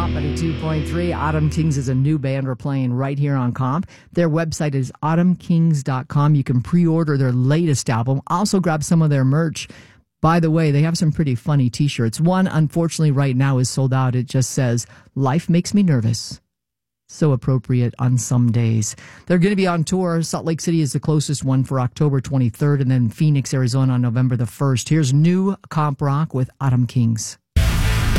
Comp at a 2.3. Autumn Kings is a new band we're playing right here on Comp. Their website is autumnkings.com. You can pre-order their latest album. Also grab some of their merch. By the way, they have some pretty funny t-shirts. One, unfortunately, right now is sold out. It just says, "Life makes me nervous." So appropriate on some days. They're going to be on tour. Salt Lake City is the closest one for October 23rd, and then Phoenix, Arizona on November the 1st. Here's new Comp Rock with Autumn Kings.